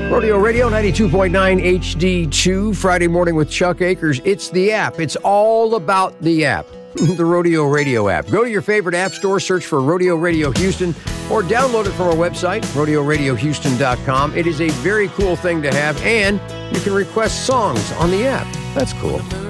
Rodeo Radio 92.9 HD2, Friday morning with Chuck Akers. It's the app. It's all about the app, the Rodeo Radio app. Go to your favorite app store, search for Rodeo Radio Houston, or download it from our website, rodeoradiohouston.com. It is a very cool thing to have, and you can request songs on the app. That's cool.